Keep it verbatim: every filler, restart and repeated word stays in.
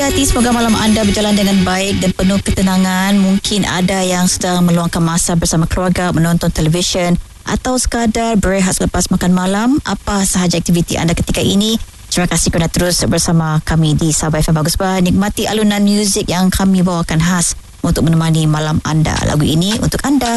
hati, semoga malam anda berjalan dengan baik dan penuh ketenangan. Mungkin ada yang sedang meluangkan masa bersama keluarga menonton televisyen atau sekadar berehat selepas makan malam. Apa sahaja aktiviti anda ketika ini, terima kasih kerana terus bersama kami di Sabah F M Bagus Bah. Nikmati alunan muzik yang kami bawakan khas untuk menemani malam anda. Lagu ini untuk anda.